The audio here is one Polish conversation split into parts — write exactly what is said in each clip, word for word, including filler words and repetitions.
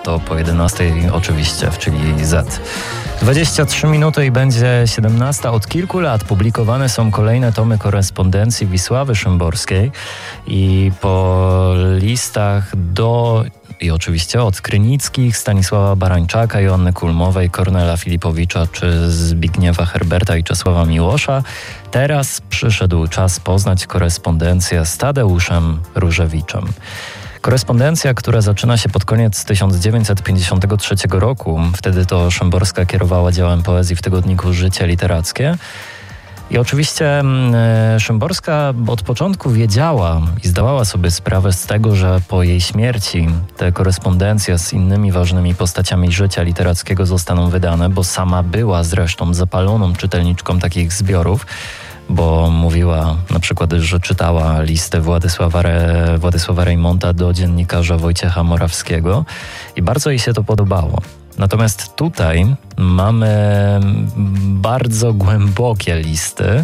to po jedenastej oczywiście w Chili Z. dwadzieścia trzy minuty i będzie siedemnasta. Od kilku lat publikowane są kolejne tomy korespondencji Wisławy Szymborskiej i po listach do i oczywiście od Krynickich, Stanisława Barańczaka, Joanny Kulmowej, Kornela Filipowicza czy Zbigniewa Herberta i Czesława Miłosza teraz przyszedł czas poznać korespondencję z Tadeuszem Różewiczem. Korespondencja, która zaczyna się pod koniec tysiąc dziewięćset pięćdziesiątego trzeciego roku. Wtedy to Szymborska kierowała działem poezji w tygodniku Życie Literackie. I oczywiście y, Szymborska od początku wiedziała i zdawała sobie sprawę z tego, że po jej śmierci te korespondencje z innymi ważnymi postaciami życia literackiego zostaną wydane, bo sama była zresztą zapaloną czytelniczką takich zbiorów, bo mówiła na przykład, że czytała listę Władysława, Re, Władysława Reymonta do dziennikarza Wojciecha Morawskiego i bardzo jej się to podobało. Natomiast tutaj mamy bardzo głębokie listy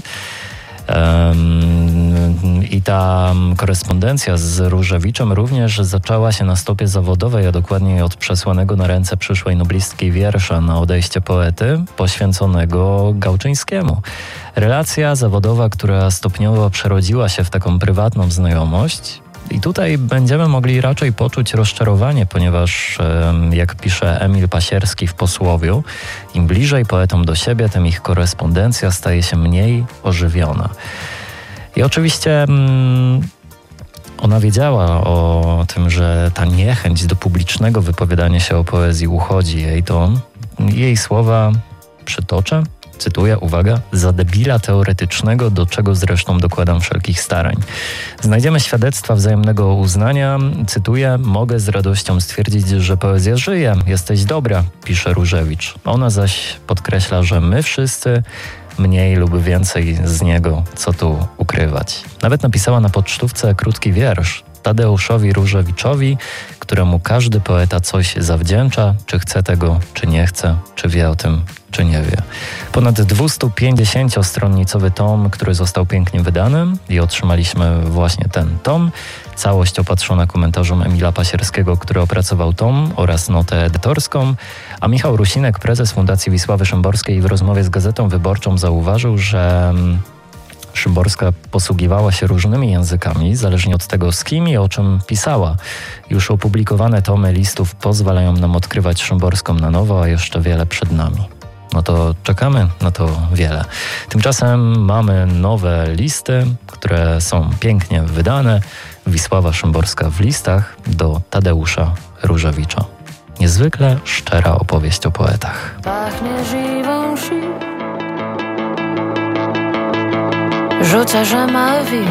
um, i ta korespondencja z Różewiczem również zaczęła się na stopie zawodowej, a dokładniej od przesłanego na ręce przyszłej noblistki wiersza na odejście poety poświęconego Gałczyńskiemu. Relacja zawodowa, która stopniowo przerodziła się w taką prywatną znajomość. I tutaj będziemy mogli raczej poczuć rozczarowanie, ponieważ, jak pisze Emil Pasierski w Posłowiu, im bliżej poetom do siebie, tym ich korespondencja staje się mniej ożywiona. I oczywiście ona wiedziała o tym, że ta niechęć do publicznego wypowiadania się o poezji uchodzi jej, to jej słowa przytoczę. Cytuję, uwaga, za debila teoretycznego, do czego zresztą dokładam wszelkich starań. Znajdziemy świadectwa wzajemnego uznania. Cytuję, mogę z radością stwierdzić, że poezja żyje, jesteś dobra, pisze Różewicz. Ona zaś podkreśla, że my wszyscy mniej lub więcej z niego, co tu ukrywać. Nawet napisała na pocztówce krótki wiersz Tadeuszowi Różewiczowi, któremu każdy poeta coś zawdzięcza, czy chce tego, czy nie chce, czy wie o tym, czy nie wie. Ponad dwustupięćdziesięciostronicowy tom, który został pięknie wydany i otrzymaliśmy właśnie ten tom. Całość opatrzona komentarzem Emila Pasierskiego, który opracował tom oraz notę edytorską, a Michał Rusinek, prezes Fundacji Wisławy Szymborskiej, w rozmowie z Gazetą Wyborczą zauważył, że Szymborska posługiwała się różnymi językami, zależnie od tego, z kim i o czym pisała. Już opublikowane tomy listów pozwalają nam odkrywać Szymborską na nowo, a jeszcze wiele przed nami. No to czekamy na to wiele. Tymczasem mamy nowe listy, które są pięknie wydane. Wisława Szymborska w listach do Tadeusza Różewicza. Niezwykle szczera opowieść o poetach. Pachnie żywą si. Rzuca, że ma win.